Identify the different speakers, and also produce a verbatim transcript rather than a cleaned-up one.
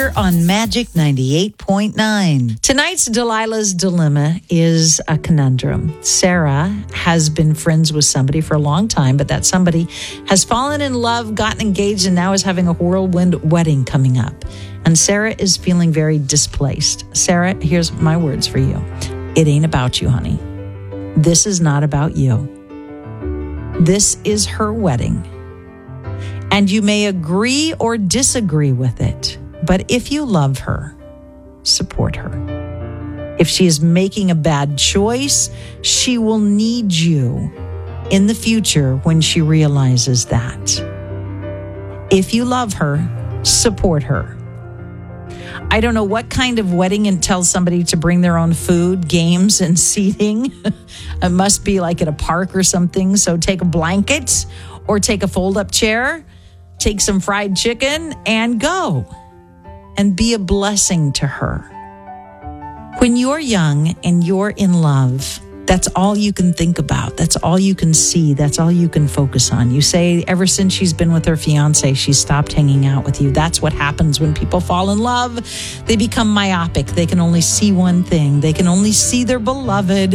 Speaker 1: here on Magic ninety-eight point nine. Tonight's Delilah's Dilemma is a conundrum. Sarah has been friends with somebody for a long time, but that somebody has fallen in love, gotten engaged, and now is having a whirlwind wedding coming up. And Sarah is feeling very displaced. Sarah, here's my words for you. It ain't about you, honey. This is not about you. This is her wedding. And you may agree or disagree with it, but if you love her, support her. If she is making a bad choice, she will need you in the future when she realizes that. If you love her, support her. I don't know what kind of wedding and tell somebody to bring their own food, games, and seating. It must be like at a park or something. So take a blanket or take a fold-up chair, take some fried chicken, and go. And be a blessing to her. When you're young and you're in love, that's all you can think about. That's all you can see. That's all you can focus on. You say ever since she's been with her fiance, she's stopped hanging out with you. That's what happens when people fall in love. They become myopic. They can only see one thing. They can only see their beloved.